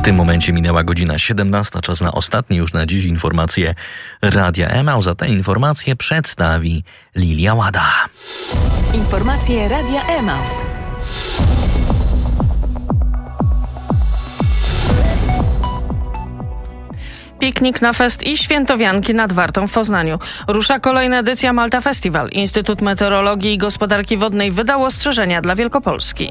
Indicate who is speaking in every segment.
Speaker 1: tym momencie minęła godzina 17, czas na ostatnie już na dziś informacje Radia Emaus. A te informacje przedstawi Lilia Łada.
Speaker 2: Informacje Radia Emaus.
Speaker 3: Piknik na fest i świętowianki nad Wartą w Poznaniu. Rusza kolejna edycja Malta Festival. Instytut Meteorologii i Gospodarki Wodnej wydał ostrzeżenia dla Wielkopolski.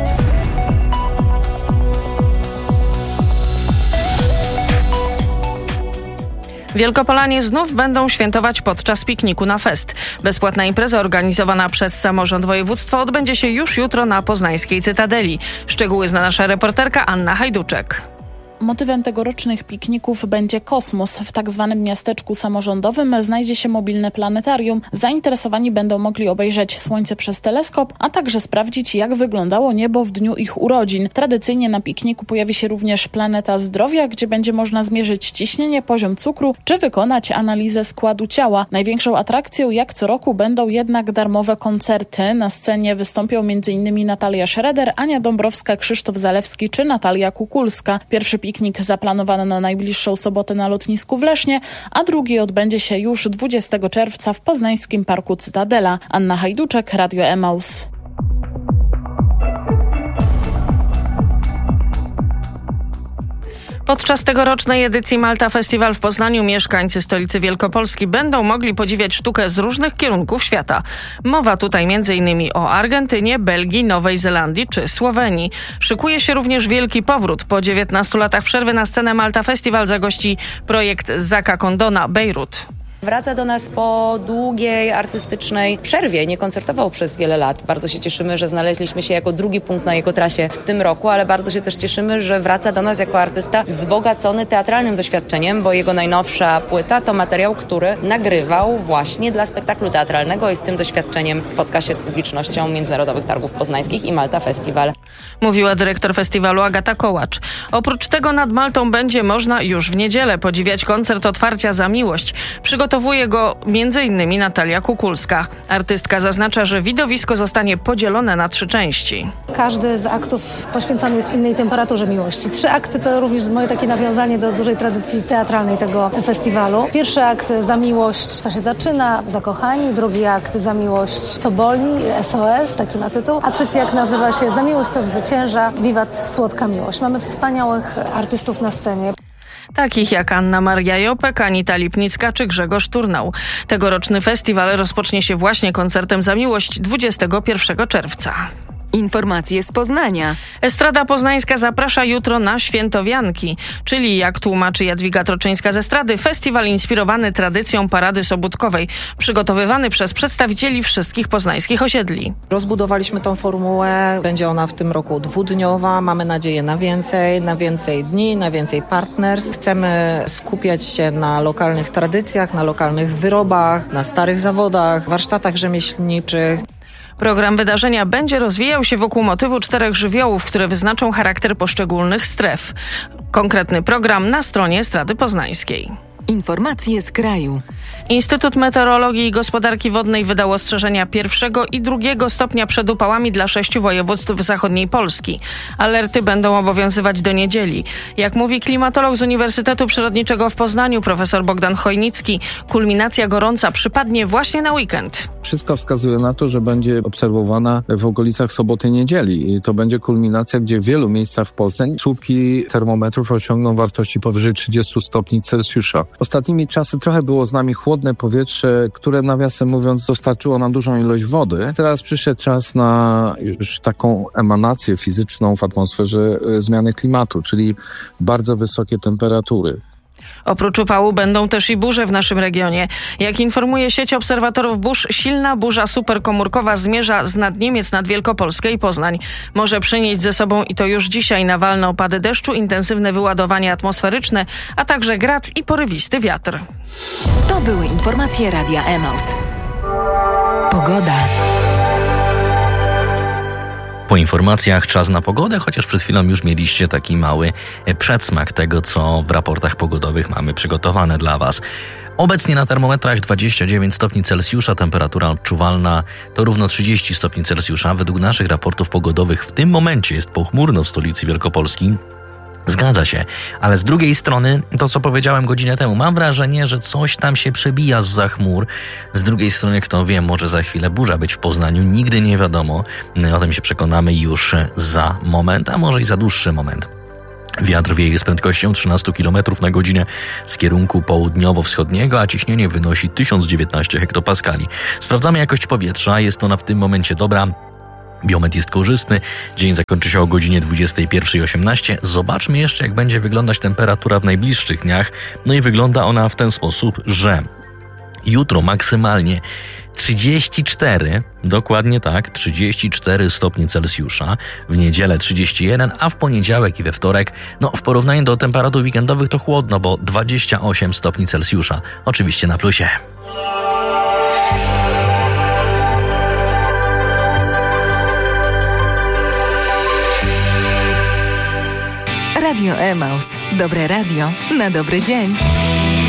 Speaker 3: Wielkopolanie znów będą świętować podczas pikniku na fest. Bezpłatna impreza organizowana przez samorząd województwa odbędzie się już jutro na poznańskiej Cytadeli. Szczegóły zna nasza reporterka Anna Hajduczek.
Speaker 4: Motywem tegorocznych pikników będzie kosmos. W tak zwanym miasteczku samorządowym znajdzie się mobilne planetarium. Zainteresowani będą mogli obejrzeć Słońce przez teleskop, a także sprawdzić, jak wyglądało niebo w dniu ich urodzin. Tradycyjnie na pikniku pojawi się również Planeta Zdrowia, gdzie będzie można zmierzyć ciśnienie, poziom cukru czy wykonać analizę składu ciała. Największą atrakcją, jak co roku, będą jednak darmowe koncerty. Na scenie wystąpią m.in. Natalia Schroeder, Ania Dąbrowska, Krzysztof Zalewski czy Natalia Kukulska. Pierwszy piknik zaplanowano na najbliższą sobotę na lotnisku w Lesznie, a drugi odbędzie się już 20 czerwca w poznańskim Parku Cytadela. Anna Hajduczek, Radio Emaus.
Speaker 3: Podczas tegorocznej edycji Malta Festival w Poznaniu mieszkańcy stolicy Wielkopolski będą mogli podziwiać sztukę z różnych kierunków świata. Mowa tutaj m.in. o Argentynie, Belgii, Nowej Zelandii czy Słowenii. Szykuje się również wielki powrót. Po 19 latach przerwy na scenę Malta Festival zagości projekt Zacka Condona Bejrut.
Speaker 5: Wraca do nas po długiej artystycznej przerwie. Nie koncertował przez wiele lat. Bardzo się cieszymy, że znaleźliśmy się jako drugi punkt na jego trasie w tym roku, ale bardzo się też cieszymy, że wraca do nas jako artysta wzbogacony teatralnym doświadczeniem, bo jego najnowsza płyta to materiał, który nagrywał właśnie dla spektaklu teatralnego i z tym doświadczeniem spotka się z publicznością Międzynarodowych Targów Poznańskich i Malta Festival.
Speaker 3: Mówiła dyrektor festiwalu Agata Kołacz. Oprócz tego nad Maltą będzie można już w niedzielę podziwiać koncert Otwarcia za miłość. Przygotowuje go m.in. Natalia Kukulska. Artystka zaznacza, że widowisko zostanie podzielone na 3 części.
Speaker 6: Każdy z aktów poświęcony jest innej temperaturze miłości. 3 akty to również moje takie nawiązanie do dużej tradycji teatralnej tego festiwalu. Pierwszy akt Za miłość, co się zaczyna, zakochani. Drugi akt Za miłość, co boli, SOS, taki ma tytuł. A trzeci akt nazywa się Za miłość, co zwycięża, Wiwat słodka miłość. Mamy wspaniałych artystów na scenie.
Speaker 3: Takich jak Anna Maria Jopek, Anita Lipnicka czy Grzegorz Turnał. Tegoroczny festiwal rozpocznie się właśnie koncertem Za miłość 21 czerwca.
Speaker 2: Informacje z Poznania.
Speaker 3: Estrada Poznańska zaprasza jutro na świętowianki, czyli jak tłumaczy Jadwiga Troczyńska z Estrady, festiwal inspirowany tradycją parady sobótkowej, przygotowywany przez przedstawicieli wszystkich poznańskich osiedli.
Speaker 7: Rozbudowaliśmy tą formułę, będzie ona w tym roku 2-dniowa, mamy nadzieję na więcej dni, na więcej partnerstw. Chcemy skupiać się na lokalnych tradycjach, na lokalnych wyrobach, na starych zawodach, warsztatach rzemieślniczych.
Speaker 3: Program wydarzenia będzie rozwijał się wokół motywu 4 żywiołów, które wyznaczą charakter poszczególnych stref. Konkretny program na stronie Estrady Poznańskiej.
Speaker 2: Informacje z kraju.
Speaker 3: Instytut Meteorologii i Gospodarki Wodnej wydał ostrzeżenia 1. i 2. stopnia przed upałami dla 6 województw zachodniej Polski. Alerty będą obowiązywać do niedzieli. Jak mówi klimatolog z Uniwersytetu Przyrodniczego w Poznaniu, profesor Bogdan Chojnicki, kulminacja gorąca przypadnie właśnie na weekend.
Speaker 8: Wszystko wskazuje na to, że będzie obserwowana w okolicach soboty, niedzieli. I to będzie kulminacja, gdzie w wielu miejscach w Polsce słupki termometrów osiągną wartości powyżej 30 stopni Celsjusza. Ostatnimi czasy trochę było z nami chłodne powietrze, które nawiasem mówiąc dostarczyło nam dużą ilość wody. Teraz przyszedł czas na już taką emanację fizyczną w atmosferze zmiany klimatu, czyli bardzo wysokie temperatury.
Speaker 3: Oprócz upału będą też i burze w naszym regionie. Jak informuje sieć obserwatorów burz, silna burza superkomórkowa zmierza z nad Niemiec nad Wielkopolskę i Poznań. Może przynieść ze sobą i to już dzisiaj nawalne opady deszczu, intensywne wyładowanie atmosferyczne, a także grad i porywisty wiatr.
Speaker 2: To były informacje Radia Emaus. Pogoda.
Speaker 1: Po informacjach czas na pogodę, chociaż przed chwilą już mieliście taki mały przedsmak tego, co w raportach pogodowych mamy przygotowane dla Was. Obecnie na termometrach 29 stopni Celsjusza, temperatura odczuwalna to równo 30 stopni Celsjusza. Według naszych raportów pogodowych w tym momencie jest pochmurno w stolicy Wielkopolski. Zgadza się, ale z drugiej strony, to co powiedziałem godzinę temu, mam wrażenie, że coś tam się przebija zza chmur. Z drugiej strony, kto wie, może za chwilę burza być w Poznaniu, nigdy nie wiadomo. O tym się przekonamy już za moment, a może i za dłuższy moment. Wiatr wieje z prędkością 13 km na godzinę z kierunku południowo-wschodniego, a ciśnienie wynosi 1019 hektopaskali. Sprawdzamy jakość powietrza, jest ona w tym momencie dobra. Biometr jest korzystny. Dzień zakończy się o godzinie 21:18. Zobaczmy jeszcze, jak będzie wyglądać temperatura w najbliższych dniach. No i wygląda ona w ten sposób, że jutro maksymalnie 34, dokładnie tak, 34 stopnie Celsjusza, w niedzielę 31, a w poniedziałek i we wtorek, w porównaniu do temperatur weekendowych to chłodno, bo 28 stopni Celsjusza, oczywiście na plusie.
Speaker 2: Radio Emaus. Dobre radio na dobry dzień.